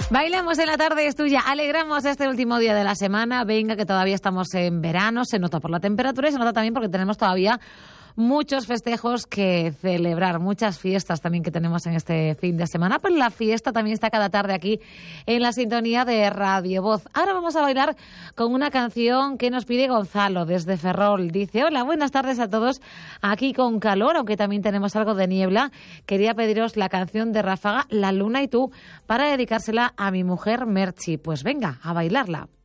Bailamos en la tarde, es tuya. Alegramos este último día de la semana. Venga, que todavía estamos en verano. Se nota por la temperatura y se nota también porque tenemos todavía muchos festejos que celebrar, muchas fiestas también que tenemos en este fin de semana, pero la fiesta también está cada tarde aquí en la sintonía de Radio Voz. Ahora vamos a bailar con una canción que nos pide Gonzalo desde Ferrol. Dice: hola, buenas tardes a todos, aquí con calor, aunque también tenemos algo de niebla. Quería pediros la canción de Ráfaga, La Luna y tú, para dedicársela a mi mujer Merchi. Pues venga, a bailarla.